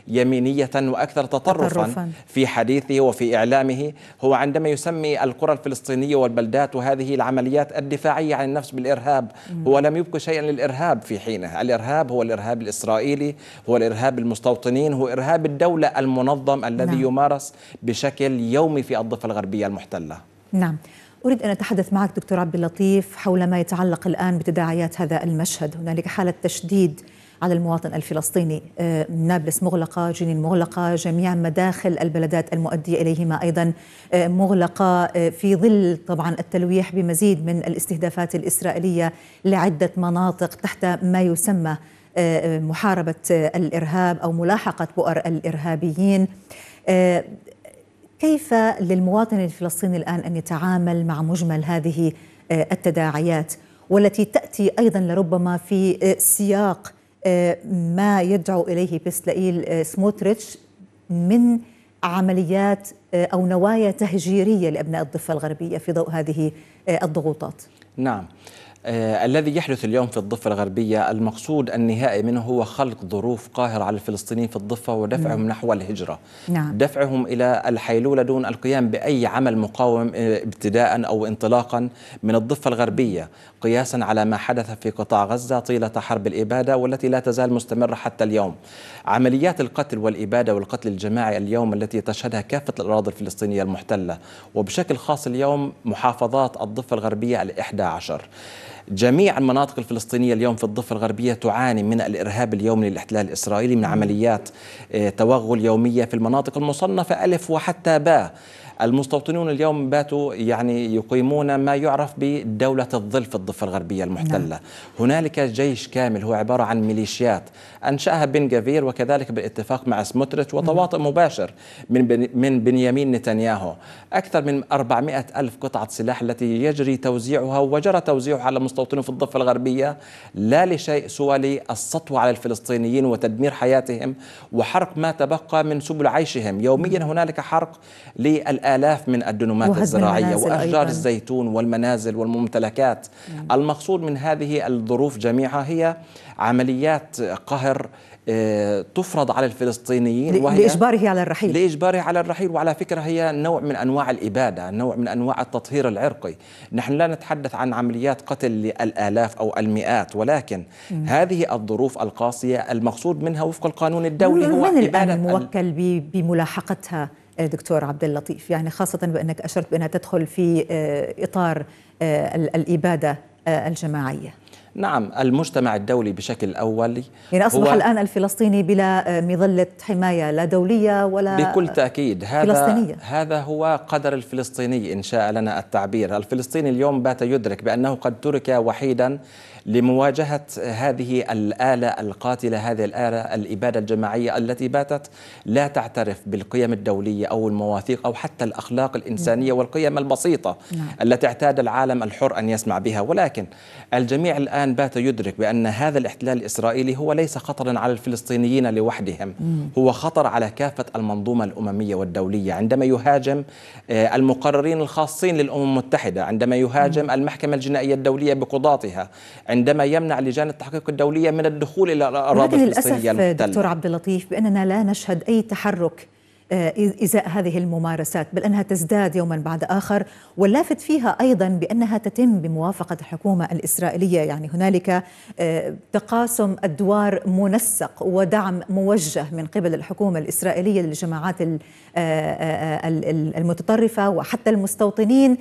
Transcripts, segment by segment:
يمينية وأكثر تطرفا في حديثه وفي إعلامه، هو عندما يسمي القرى الفلسطينية والبلدات وهذه العمليات الدفاعية عن النفس بالإرهاب. هو لم يبقى شيئا للإرهاب في حينه. الإرهاب هو الإرهاب الإسرائيلي، هو الإرهاب المستوطنين، هو إرهاب الدولة المنظم الذي يمارس بشكل يومي في الضفة الغربية المحتلة. نعم. أريد أن أتحدث معك دكتور عبد اللطيف حول ما يتعلق الآن بتداعيات هذا المشهد. هنالك حالة تشديد على المواطن الفلسطيني، نابلس مغلقة، جنين مغلقة، جميع مداخل البلدات المؤدية إليهما أيضا مغلقة، في ظل طبعا التلويح بمزيد من الاستهدافات الإسرائيلية لعدة مناطق تحت ما يسمى محاربة الإرهاب أو ملاحقة بؤر الإرهابيين. كيف للمواطن الفلسطيني الآن أن يتعامل مع مجمل هذه التداعيات، والتي تأتي أيضا لربما في سياق ما يدعو إليه بسلائيل سموتريتش من عمليات أو نوايا تهجيرية لأبناء الضفة الغربية في ضوء هذه الضغوطات؟ نعم. الذي يحدث اليوم في الضفة الغربية المقصود النهائي منه هو خلق ظروف قاهرة على الفلسطينيين في الضفة ودفعهم نحو الهجرة. دفعهم إلى الحيلولة دون القيام بأي عمل مقاوم ابتداء أو انطلاقا من الضفة الغربية، قياسا على ما حدث في قطاع غزة طيلة حرب الإبادة والتي لا تزال مستمرة حتى اليوم. عمليات القتل والإبادة والقتل الجماعي اليوم التي تشهدها كافة الأراضي الفلسطينية المحتلة، وبشكل خاص اليوم محافظات الضفة الغربية ال11. جميع المناطق الفلسطينية اليوم في الضفة الغربية تعاني من الإرهاب اليومي للاحتلال الإسرائيلي، من عمليات توغل يومية في المناطق المصنفة ألف وحتى باء. المستوطنون اليوم باتوا يقيمون ما يعرف بدولة الظل في الضفة الغربية المحتلة. هنالك جيش كامل هو عبارة عن ميليشيات أنشأها بن جفير وكذلك بالاتفاق مع سموتريتش وتواطؤ مباشر من بنيامين نتنياهو. أكثر من 400 ألف قطعة سلاح التي يجري توزيعها وجرى توزيعها على المستوطنين في الضفة الغربية لا لشيء سوى للسطوة على الفلسطينيين وتدمير حياتهم وحرق ما تبقى من سبل عيشهم. يوميا هنالك حرق للآلاف من الدنومات الزراعية وأشجار الزيتون والمنازل والممتلكات. المقصود من هذه الظروف جميعها هي عمليات قهر تفرض على الفلسطينيين لإجباره على الرحيل. لإجباره على الرحيل. وعلى فكرة هي نوع من أنواع الإبادة، نوع من أنواع التطهير العرقي. نحن لا نتحدث عن عمليات قتل للآلاف أو المئات، ولكن هذه الظروف القاسية المقصود منها وفق القانون الدولي هو من الآن الموكل بملاحقتها دكتور عبد اللطيف، يعني خاصة بأنك أشرت بأنها تدخل في إطار الإبادة الجماعية؟ نعم، المجتمع الدولي بشكل أولي يعني أصبح الآن الفلسطيني بلا مظلة حماية لا دولية ولا بكل تأكيد. فلسطينية. هذا هو قدر الفلسطيني إن شاء لنا التعبير. الفلسطيني اليوم بات يدرك بأنه قد ترك وحيدا لمواجهة هذه الآلة القاتلة، هذه الآلة الإبادة الجماعية التي باتت لا تعترف بالقيم الدولية أو المواثيق أو حتى الأخلاق الإنسانية والقيم البسيطة التي اعتاد العالم الحر أن يسمع بها. ولكن الجميع الآن بات يدرك بأن هذا الاحتلال الإسرائيلي هو ليس خطرا على الفلسطينيين لوحدهم، هو خطر على كافة المنظومة الأممية والدولية. عندما يهاجم المقررين الخاصين للأمم المتحدة، عندما يهاجم المحكمة الجنائية الدولية بقضاتها، عندما يمنع لجان التحقيق الدولية من الدخول إلى الأراضي الفلسطينية المحتلة. للأسف دكتور عبد اللطيف بأننا لا نشهد أي تحرك إزاء هذه الممارسات، بل أنها تزداد يوما بعد آخر. واللافت فيها أيضا بأنها تتم بموافقة الحكومة الإسرائيلية، يعني هنالك تقاسم أدوار منسق ودعم موجه من قبل الحكومة الإسرائيلية للجماعات المتطرفة وحتى المستوطنين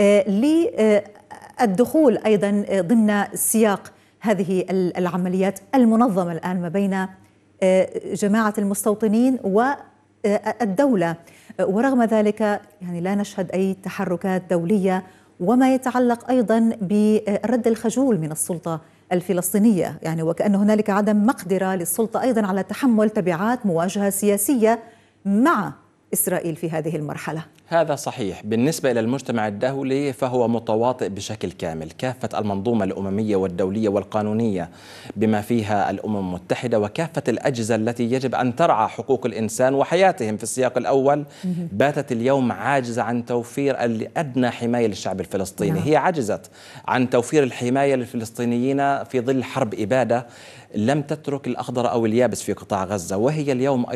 للدخول أيضا ضمن سياق هذه العمليات المنظمة الآن ما بين جماعة المستوطنين والدولة. ورغم ذلك يعني لا نشهد أي تحركات دولية، وما يتعلق أيضا برد الخجول من السلطة الفلسطينية، يعني وكأن هنالك عدم مقدرة للسلطة أيضا على تحمل تبعات مواجهة سياسية مع إسرائيل في هذه المرحلة. هذا صحيح. بالنسبة إلى المجتمع الدولي فهو متواطئ بشكل كامل، كافة المنظومة الأممية والدولية والقانونية بما فيها الأمم المتحدة وكافة الأجهزة التي يجب أن ترعى حقوق الإنسان وحياتهم في السياق الأول باتت اليوم عاجزة عن توفير أدنى حماية للشعب الفلسطيني. هي عجزت عن توفير الحماية للفلسطينيين في ظل حرب إبادة لم تترك الأخضر أو اليابس في قطاع غزة، وهي اليوم